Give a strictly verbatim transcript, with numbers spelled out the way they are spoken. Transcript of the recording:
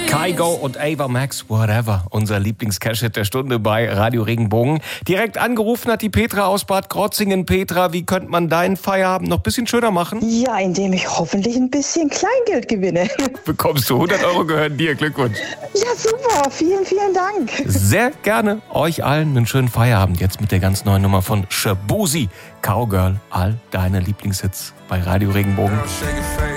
Kygo und Ava Max, Whatever, unser Lieblings-Cash-Hit der Stunde bei Radio Regenbogen. Direkt angerufen hat die Petra aus Bad Krotzingen. Petra, wie könnte man deinen Feierabend noch ein bisschen schöner machen? Ja, indem ich hoffentlich ein bisschen Kleingeld gewinne. Bekommst du hundert Euro, gehören dir. Glückwunsch. Ja, super. Vielen, vielen Dank. Sehr gerne. Euch allen einen schönen Feierabend jetzt mit der ganz neuen Nummer von Shaboozey. Cowgirl, all deine Lieblingshits bei Radio Regenbogen.